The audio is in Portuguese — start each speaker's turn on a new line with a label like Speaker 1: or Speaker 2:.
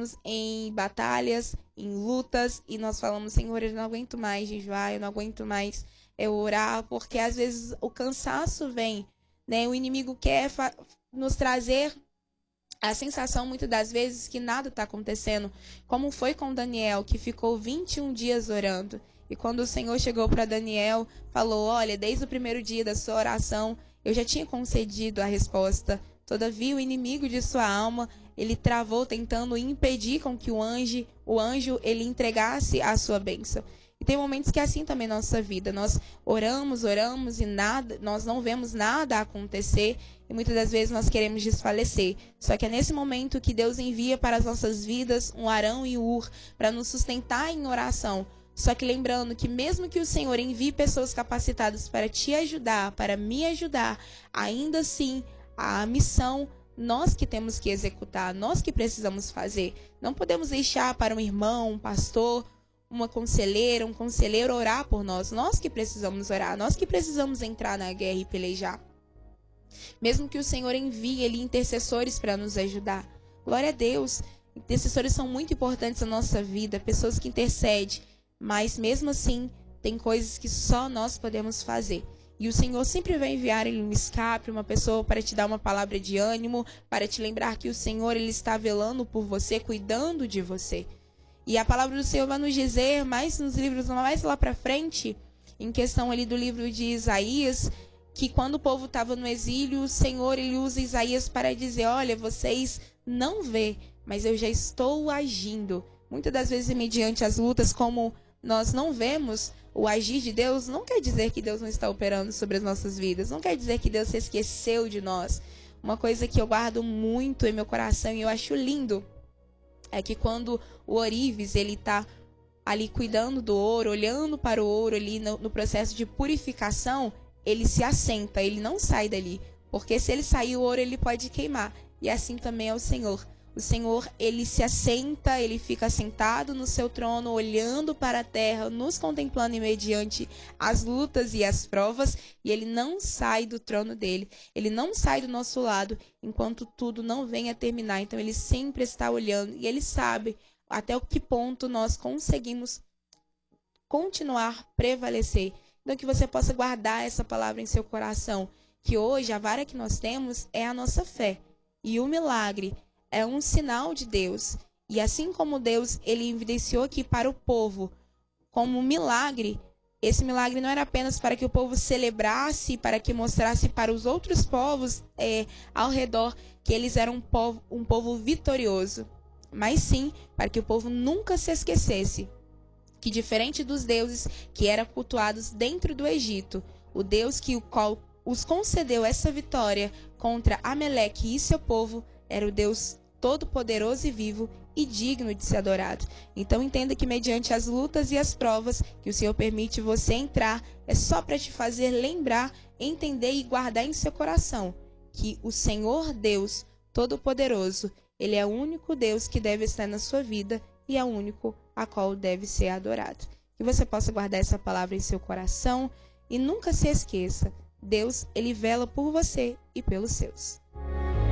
Speaker 1: estamos em batalhas, em lutas, e nós falamos, Senhor, eu não aguento mais jejuar, eu não aguento mais orar, porque às vezes o cansaço vem, né? O inimigo quer nos trazer a sensação, muitas das vezes, que nada está acontecendo, como foi com Daniel, que ficou 21 dias orando. E quando o Senhor chegou para Daniel, falou, olha, desde o primeiro dia da sua oração, eu já tinha concedido a resposta. Todavia, o inimigo de sua alma, ele travou tentando impedir com que o anjo ele entregasse a sua bênção. E tem momentos que é assim também na nossa vida. Nós oramos e nada, nós não vemos nada acontecer. E muitas das vezes nós queremos desfalecer. Só que é nesse momento que Deus envia para as nossas vidas um Arão e um Ur para nos sustentar em oração. Só que lembrando que mesmo que o Senhor envie pessoas capacitadas para te ajudar, para me ajudar, ainda assim a missão nós que temos que executar, nós que precisamos fazer. Não podemos deixar para um irmão, um pastor, uma conselheira, um conselheiro orar por nós. Nós que precisamos orar, nós que precisamos entrar na guerra e pelejar. Mesmo que o Senhor envie ali intercessores para nos ajudar. Glória a Deus. Intercessores são muito importantes na nossa vida, pessoas que intercedem. Mas mesmo assim, tem coisas que só nós podemos fazer. E o Senhor sempre vai enviar um escape, uma pessoa para te dar uma palavra de ânimo, para te lembrar que o Senhor ele está velando por você, cuidando de você. E a palavra do Senhor vai nos dizer, mais nos livros, mais lá para frente, em questão ali do livro de Isaías, que quando o povo estava no exílio, o Senhor ele usa Isaías para dizer, olha, vocês não vê, mas eu já estou agindo. Muitas das vezes, mediante as lutas, como nós não vemos o agir de Deus, não quer dizer que Deus não está operando sobre as nossas vidas, não quer dizer que Deus se esqueceu de nós. Uma coisa que eu guardo muito em meu coração e eu acho lindo, é que quando o ourives ele está ali cuidando do ouro, olhando para o ouro ali no processo de purificação, ele se assenta, ele não sai dali. Porque se ele sair, o ouro ele pode queimar. E assim também é o Senhor. O Senhor, ele se assenta, ele fica sentado no seu trono, olhando para a terra, nos contemplando mediante as lutas e as provas, e ele não sai do trono dele, ele não sai do nosso lado, enquanto tudo não venha a terminar. Então ele sempre está olhando, e ele sabe até o que ponto nós conseguimos continuar a prevalecer. Então que você possa guardar essa palavra em seu coração, que hoje a vara que nós temos é a nossa fé, e o milagre é um sinal de Deus. E assim como Deus ele evidenciou aqui para o povo como um milagre, esse milagre não era apenas para que o povo celebrasse, para que mostrasse para os outros povos ao redor que eles eram um povo vitorioso, mas sim para que o povo nunca se esquecesse que, diferente dos deuses que eram cultuados dentro do Egito, o Deus que o qual os concedeu essa vitória contra Ameleque e seu povo era o Deus todo-poderoso e vivo e digno de ser adorado. Então entenda que mediante as lutas e as provas que o Senhor permite você entrar, é só para te fazer lembrar, entender e guardar em seu coração que o Senhor Deus todo-poderoso, ele é o único Deus que deve estar na sua vida e é o único a qual deve ser adorado. Que você possa guardar essa palavra em seu coração e nunca se esqueça, Deus, ele vela por você e pelos seus.